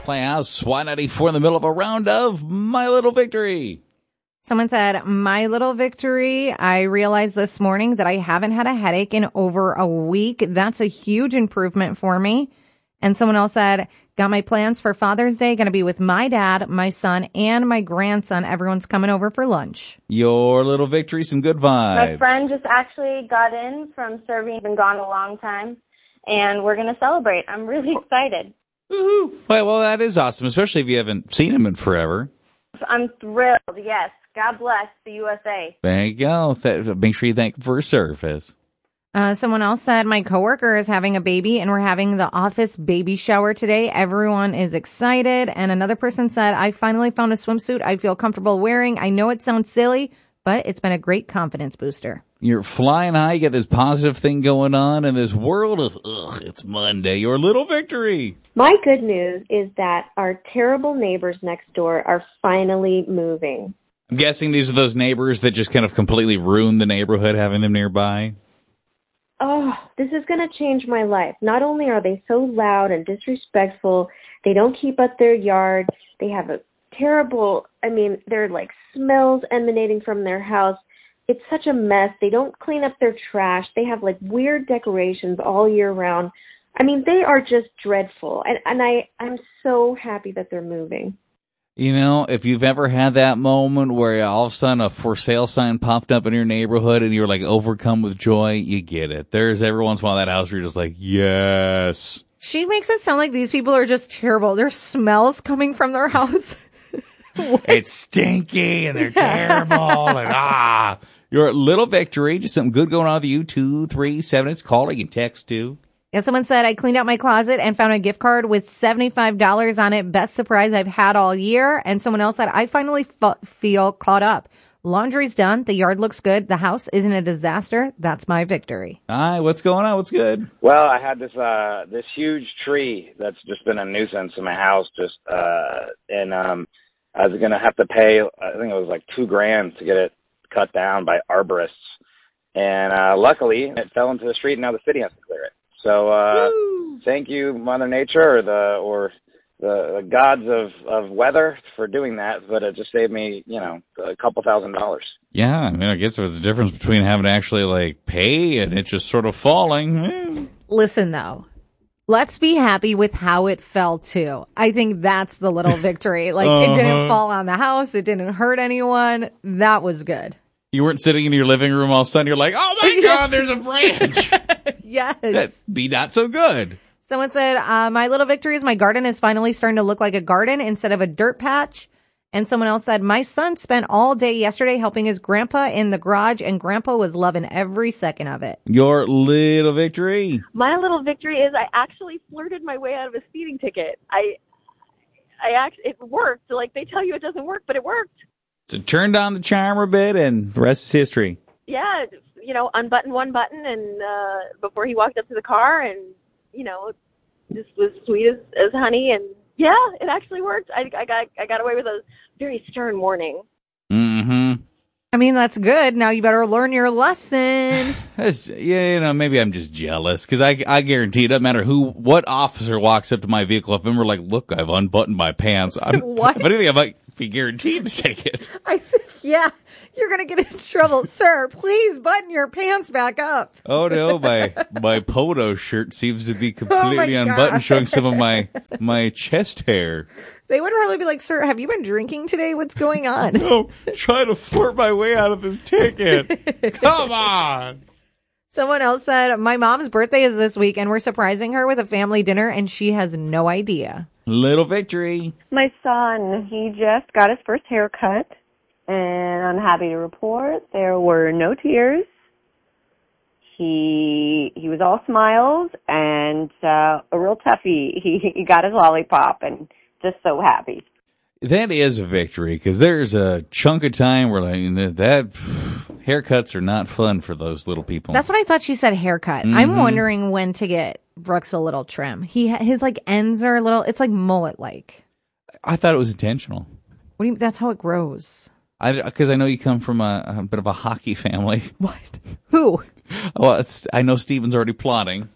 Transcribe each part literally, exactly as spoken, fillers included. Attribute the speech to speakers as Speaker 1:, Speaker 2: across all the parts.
Speaker 1: Playhouse, Y ninety-four in the middle of a round of My Little Victory.
Speaker 2: Someone said, my little victory, I realized this morning that I haven't had a headache in over a week. That's a huge improvement for me. And someone else said, got my plans for Father's Day, going to be with my dad, my son, and my grandson. Everyone's coming over for lunch.
Speaker 1: Your little victory, some good vibes.
Speaker 3: My friend just actually got in from serving, been gone a long time, and we're going to celebrate. I'm really excited.
Speaker 1: Woohoo! Well, well, that is awesome, especially if you haven't seen him in forever.
Speaker 3: I'm thrilled, yes. God bless the U S A.
Speaker 1: There you go. Th- make sure you thank him for his service.
Speaker 2: Uh, someone else said, my coworker is having a baby and we're having the office baby shower today. Everyone is excited. And another person said, I finally found a swimsuit I feel comfortable wearing. I know it sounds silly, but it's been a great confidence booster.
Speaker 1: You're flying high. You get this positive thing going on in this world of, ugh, it's Monday. Your little victory.
Speaker 4: My good news is that our terrible neighbors next door are finally moving.
Speaker 1: I'm guessing these are those neighbors that just kind of completely ruin the neighborhood having them nearby.
Speaker 4: Oh, this is going to change my life. Not only are they so loud and disrespectful, they don't keep up their yard. They have a terrible, I mean, there are like smells emanating from their house. It's such a mess. They don't clean up their trash. They have like weird decorations all year round. I mean, they are just dreadful. And, and I, I'm so happy that they're moving.
Speaker 1: You know, if you've ever had that moment where all of a sudden a for sale sign popped up in your neighborhood and you're like overcome with joy, you get it. There's every once in a while that house where you're just like, yes.
Speaker 2: She makes it sound like these people are just terrible. There's smells coming from their house.
Speaker 1: It's stinky and they're terrible and ah. Your little victory, just something good going on with you. Two, three, seven. It's called. You can text too.
Speaker 2: Yeah, someone said, I cleaned out my closet and found a gift card with seventy-five dollars on it. Best surprise I've had all year. And someone else said, I finally f- feel caught up. Laundry's done. The yard looks good. The house isn't a disaster. That's my victory.
Speaker 1: Hi, what's going on? What's good?
Speaker 5: Well, I had this uh this huge tree that's just been a nuisance in my house, just uh and um I was gonna have to pay, I think it was like two grand to get it cut down by arborists. And uh luckily it fell into the street and now the city has to clear it. So uh Woo! Thank you, Mother Nature or the or the, the gods of, of weather for doing that, but it just saved me, you know, a couple thousand dollars.
Speaker 1: Yeah, I mean, I guess there was a difference between having to actually, like, pay and it just sort of falling.
Speaker 2: Listen, though, let's be happy with how it fell, too. I think that's the little victory. Like, uh-huh. It didn't fall on the house. It didn't hurt anyone. That was good.
Speaker 1: You weren't sitting in your living room all of a sudden. You're like, oh, my God, there's a branch.
Speaker 2: Yes.
Speaker 1: That'd be not so good.
Speaker 2: Someone said, uh, my little victory is my garden is finally starting to look like a garden instead of a dirt patch. And someone else said, my son spent all day yesterday helping his grandpa in the garage, and grandpa was loving every second of it.
Speaker 1: Your little victory.
Speaker 6: My little victory is I actually flirted my way out of a speeding ticket. I, I act, it worked. Like they tell you it doesn't work, but it worked.
Speaker 1: So turned on the charm a bit, and the rest is history.
Speaker 6: Yeah, you know, unbuttoned one button, and uh, before he walked up to the car, and you know, just was sweet as, as honey, and yeah, it actually worked. I, I got I got away with a very stern warning.
Speaker 1: Mm-hmm.
Speaker 2: I mean, that's good. Now you better learn your lesson.
Speaker 1: That's, yeah, you know, maybe I'm just jealous because I, I guarantee it doesn't matter who, what officer walks up to my vehicle. If I'm like, look, I've unbuttoned my pants. I'm,
Speaker 2: what?
Speaker 1: If anything, I might be guaranteed to take it.
Speaker 2: I think, yeah, you're going to get in trouble. Sir, please button your pants back up.
Speaker 1: Oh, no, my my polo shirt seems to be completely oh unbuttoned, showing some of my, my chest hair.
Speaker 2: They would probably be like, sir, have you been drinking today? What's going on?
Speaker 1: No, trying to flirt my way out of this ticket. Come on.
Speaker 2: Someone else said, my mom's birthday is this week, and we're surprising her with a family dinner, and she has no idea.
Speaker 1: Little victory.
Speaker 7: My son, he just got his first haircut, and I'm happy to report there were no tears. He he was all smiles and uh, a real toughie. He, he got his lollipop and just so happy.
Speaker 1: That is a victory because there's a chunk of time where like that pff, haircuts are not fun for those little people.
Speaker 2: That's what I thought she said, haircut. Mm-hmm. I'm wondering when to get Brooks a little trim. He his like ends are a little. It's like mullet like.
Speaker 1: I thought it was intentional.
Speaker 2: What do you? That's how it grows.
Speaker 1: I because I know you come from a, a bit of a hockey family.
Speaker 2: What? Who?
Speaker 1: Well, it's, I know Steven's already plotting.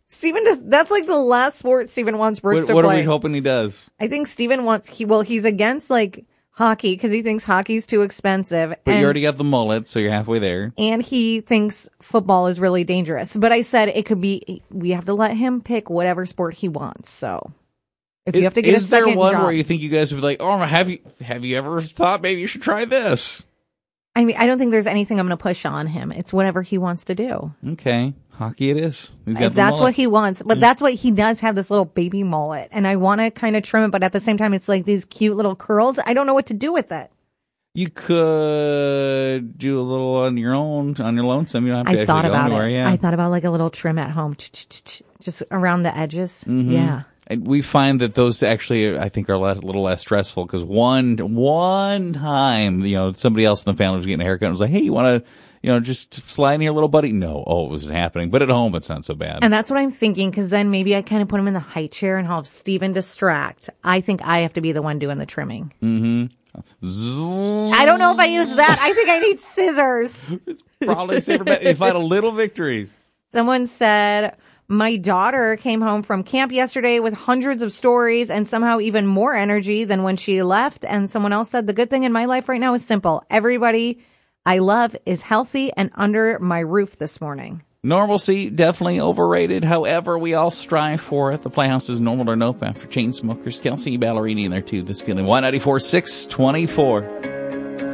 Speaker 2: Steven does, that's like the last sport Steven wants Brooks
Speaker 1: What,
Speaker 2: to
Speaker 1: what
Speaker 2: play.
Speaker 1: are we hoping he does?
Speaker 2: I think Steven wants, he, well, he's against like hockey because he thinks hockey's too expensive.
Speaker 1: But
Speaker 2: and,
Speaker 1: you already got the mullet, so you're halfway there.
Speaker 2: and he thinks football is really dangerous. But I said it could be, we have to let him pick whatever sport he wants. So if you
Speaker 1: Is,
Speaker 2: have to get
Speaker 1: is
Speaker 2: a second
Speaker 1: there one
Speaker 2: job,
Speaker 1: where you think you guys would be like, oh, have you have you ever thought maybe you should try this?
Speaker 2: I mean, I don't think there's anything I'm going to push on him. It's whatever he wants to do.
Speaker 1: Okay, hockey it is. He's got
Speaker 2: If
Speaker 1: the
Speaker 2: that's
Speaker 1: mullet.
Speaker 2: what he wants. But that's what he does have, this little baby mullet. And I want to kind of trim it, but at the same time, it's like these cute little curls. I don't know what to do with it.
Speaker 1: You could do a little on your own, on your lonesome. You don't have to
Speaker 2: I
Speaker 1: actually
Speaker 2: thought
Speaker 1: go
Speaker 2: about
Speaker 1: anywhere.
Speaker 2: it.
Speaker 1: Yeah.
Speaker 2: I thought about like a little trim at home, just around the edges.
Speaker 1: Mm-hmm.
Speaker 2: Yeah.
Speaker 1: And we find that those actually, I think, are a little less stressful because one one time, you know, somebody else in the family was getting a haircut and was like, hey, you want to, you know, just slide in here, little buddy? No. Oh, it wasn't happening. But at home, it's not so bad.
Speaker 2: And that's what I'm thinking, because then maybe I kind of put him in the high chair and have Steven distract. I think I have to be the one doing the trimming.
Speaker 1: Mm-hmm.
Speaker 2: I don't know if I use that. I think I need scissors.
Speaker 1: It's probably safer bet. You find a little victories.
Speaker 2: Someone said, my daughter came home from camp yesterday with hundreds of stories and somehow even more energy than when she left. And someone else said, the good thing in my life right now is simple. Everybody I love is healthy and under my roof this morning.
Speaker 1: Normalcy, definitely overrated. However, we all strive for it. The Playhouse is normal or nope after Chainsmokers. Kelsey Ballerini in there too. This feeling. one ninety-four, six twenty-four.